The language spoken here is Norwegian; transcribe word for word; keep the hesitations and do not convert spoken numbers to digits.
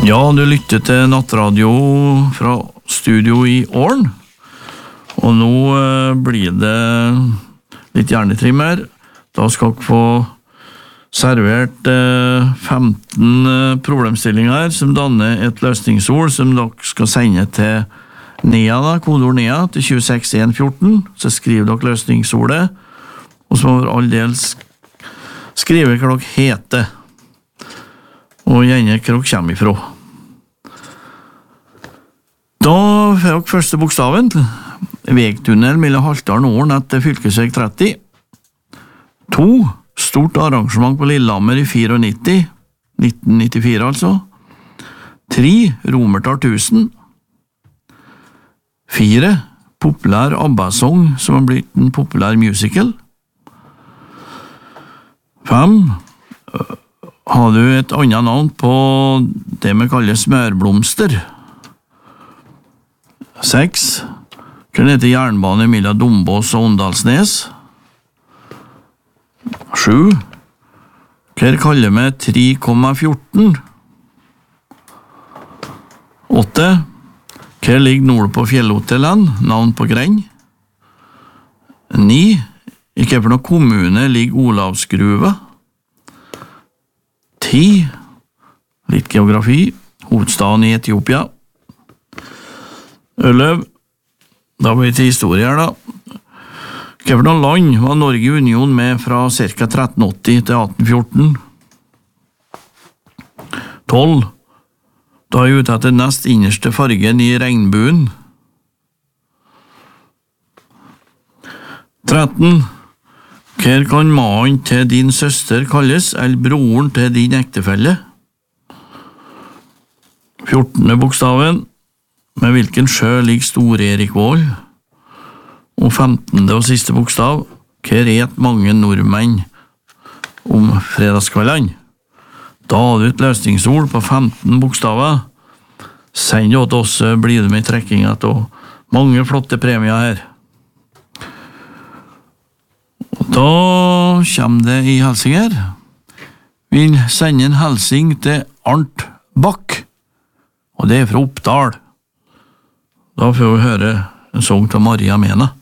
Ja, du lytter til nattradio fra studio i Åren, og nå eh, blir det litt hjernetrim her. Da skal dere få servert eh, femten eh, problemstillinger som danner et løsningsord som dere skal sende til Nea, da, kodeord Nea, til to seks en ett fire. Så skriver dere løsningsordet, og så må dere all del skrive hva dere heter, og gjerne hva dere kommer ifra. Da får dere første bokstaven. Vegtunnel mellom Haltdalen og Åren etter fylkesveg tretti. To. Stort arrangement på Lillehammer i nittifire. nitten nittifire, altså. Tre. Romertall tusen. Fire. Populær ABBA-song som har blitt en populær musical. Fem. Har du et annet navn på det vi kaller smørblomster? Seks. Hva heter jernbane mellom Dombås og Åndalsnes? Sju. Hva kaller vi tre komma fjorten? Åtte. Hva ligger nord på fjellhotellen? Navn på grend? Ni. I hvilken kommune ligger Olavsgruva? Ti. Litt geografi. Hovedstaden i Etiopia. Elleve. Da blir det til historie her, da. Hvilke land var Norge i union med fra ca. tretten åtti til atten fjorten? Tolv. Da er jeg ute etter nest innerste fargen i regnbuen. Tretten. Hva kan mannen til din søster kalles, eller broren til din ektefelle? Fjortende bokstaven. Med hvilken sjø ligger Stor-Erikvål? Og femtende og siste bokstav. Hva ret mange nordmenn om fredagskveldene? Da har du et løsningsord på femten bokstaver. Send det til oss, blir du med i trekkinga til mange flotte premier her. Og da kommer det i hilsing her. Vi sender en hilsing til Arnt Bakk, og det er fra Oppdal. Da får vi høre en sang til Maria Mena.